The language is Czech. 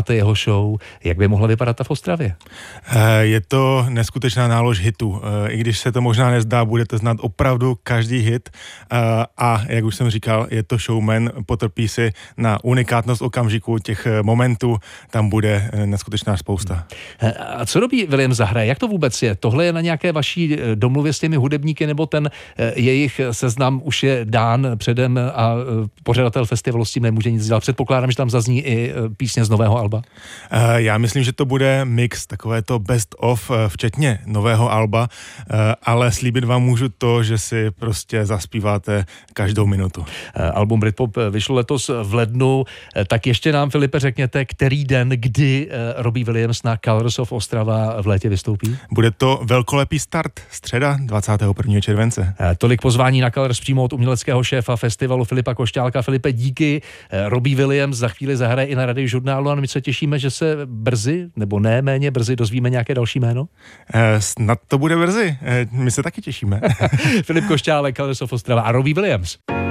znáte jeho show, jak by mohla vypadat ta v Ostravě? Je to neskutečná nálož hitů. I když se to možná nezdá, budete znát opravdu každý hit a jak už jsem říkal, je to showman, potrpí si na unikátnost okamžiku, těch momentů, tam bude neskutečná spousta. A co Robbie Williams zahraje? Jak to vůbec je? Tohle je na nějaké vaší domluvě s těmi hudebníky, nebo ten jejich seznam už je dán předem a pořadatel festivalu s tím nemůže nic dělat? Předpokládám, že tam zazní i písně z nového alba. Já myslím, že to bude mix, takové to best of, včetně nového alba, ale slíbit vám můžu to, že si prostě zaspíváte každou minutu. Album Britpop vyšlo letos v lednu, tak ještě nám, Filipe, řekněte, který den, kdy Robbie Williams na Colors of Ostrava v létě vystoupí? Bude to velkolepý start, středa 21. července. Tolik pozvání na Colors přímo od uměleckého šéfa festivalu Filipa Košťálka. Filipe, díky. Robbie Williams za chvíli zahraje i na Radiožurnálu a my se těšíme, že se brzy, nebo ne méně brzy, dozvíme nějaké další jméno? Snad to bude brzy. My se taky těšíme. Filip Košťálek, Colors of Ostrava a Robbie Williams.